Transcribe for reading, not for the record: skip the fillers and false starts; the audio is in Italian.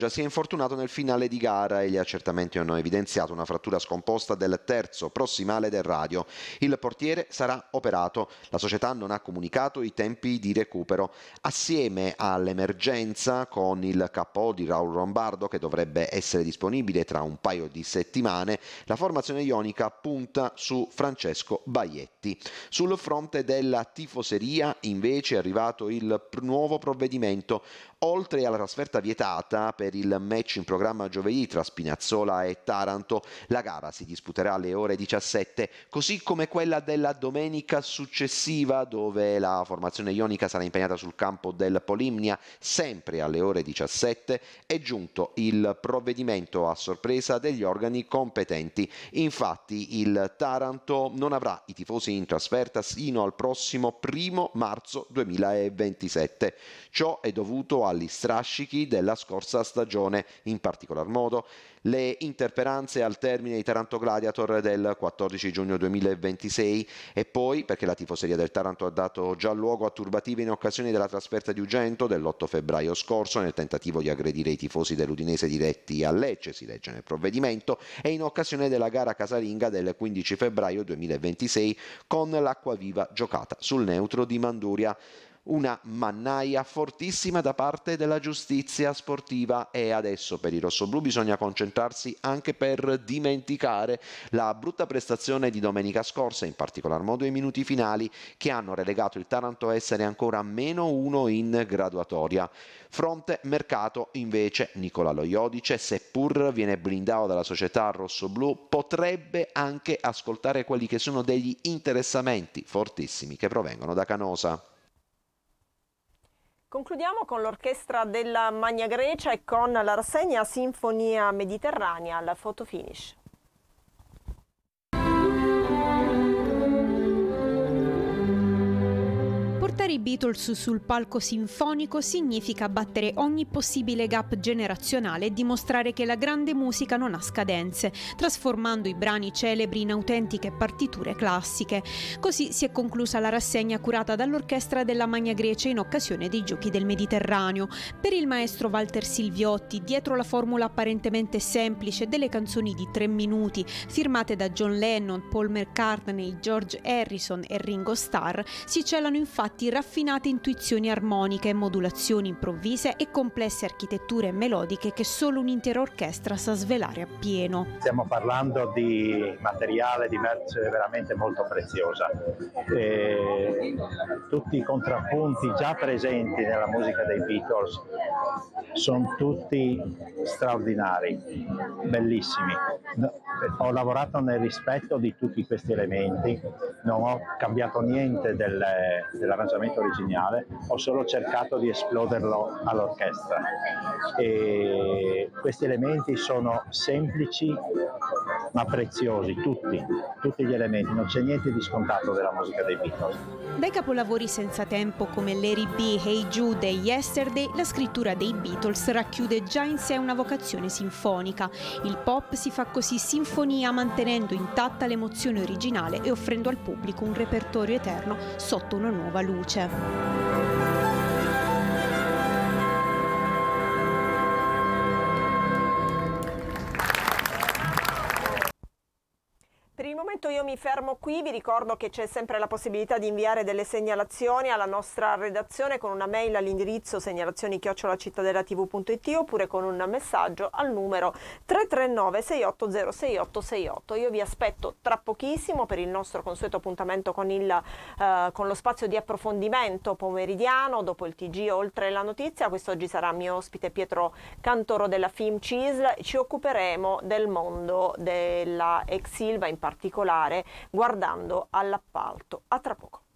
Già si è infortunato nel finale di gara e gli accertamenti hanno evidenziato una frattura scomposta del terzo prossimale del radio. Il portiere sarà operato. La società non ha comunicato i tempi di recupero. Assieme all'emergenza con il KO di Raul Lombardo, che dovrebbe essere disponibile tra un paio di settimane, la formazione ionica punta su Francesco Baietti. Sul fronte della tifoseria invece è arrivato il nuovo provvedimento. Oltre alla trasferta vietata per il match in programma giovedì tra Spinazzola e Taranto, la gara si disputerà alle ore 17, così come quella della domenica successiva, dove la formazione ionica sarà impegnata sul campo del Polimnia, sempre alle ore 17. È giunto il provvedimento a sorpresa degli organi competenti. Infatti il Taranto non avrà i tifosi in trasferta sino al prossimo 1 marzo 2027. Ciò è dovuto agli strascichi della scorsa stagione, in particolar modo le interperanze al termine di Taranto Gladiator del 14 giugno 2026 e poi perché la tifoseria del Taranto ha dato già luogo a turbative in occasione della trasferta di Ugento dell'8 febbraio scorso nel tentativo di aggredire i tifosi dell'Udinese diretti a Lecce, si legge nel provvedimento, e in occasione della gara casalinga del 15 febbraio 2026 con l'Acquaviva giocata sul neutro di Manduria. Una mannaia fortissima da parte della giustizia sportiva e adesso per i rossoblù bisogna concentrarsi anche per dimenticare la brutta prestazione di domenica scorsa, in particolar modo i minuti finali che hanno relegato il Taranto a essere ancora -1 in graduatoria. Fronte mercato invece Nicola Loiodice, seppur viene blindato dalla società rossoblù, potrebbe anche ascoltare quelli che sono degli interessamenti fortissimi che provengono da Canosa. Concludiamo con l'orchestra della Magna Grecia e con la rassegna Sinfonia Mediterranea al fotofinish. Portare i Beatles sul palco sinfonico significa battere ogni possibile gap generazionale e dimostrare che la grande musica non ha scadenze, trasformando i brani celebri in autentiche partiture classiche. Così si è conclusa la rassegna curata dall'orchestra della Magna Grecia in occasione dei Giochi del Mediterraneo. Per il maestro Walter Silviotti, dietro la formula apparentemente semplice delle canzoni di 3 minuti, firmate da John Lennon, Paul McCartney, George Harrison e Ringo Starr, si celano infatti raffinate intuizioni armoniche, modulazioni improvvise e complesse architetture melodiche che solo un'intera orchestra sa svelare appieno. Stiamo parlando di materiale di merce veramente molto preziosa. Tutti i contrappunti già presenti nella musica dei Beatles sono tutti straordinari, bellissimi. Ho lavorato nel rispetto di tutti questi elementi, non ho cambiato niente dell'arrangiamento originale, ho solo cercato di esploderlo all'orchestra. E questi elementi sono semplici ma preziosi, tutti gli elementi, non c'è niente di scontato della musica dei Beatles. Dai capolavori senza tempo come Larry B, Hey Jude e Yesterday, la scrittura dei Beatles racchiude già in sé una vocazione sinfonica. Il pop si fa così sinfonia mantenendo intatta l'emozione originale e offrendo al pubblico un repertorio eterno sotto una nuova luce. Per il momento io mi fermo qui, vi ricordo che c'è sempre la possibilità di inviare delle segnalazioni alla nostra redazione con una mail all'indirizzo segnalazioni@cittadellatv.it oppure con un messaggio al numero 339 680 6868. Io vi aspetto tra pochissimo per il nostro consueto appuntamento con lo spazio di approfondimento pomeridiano dopo il TG Oltre la Notizia. Quest'oggi sarà mio ospite Pietro Cantoro della Film CISL. Ci occuperemo del mondo della ex Ilva, in particolare guardando all'appalto. A tra poco.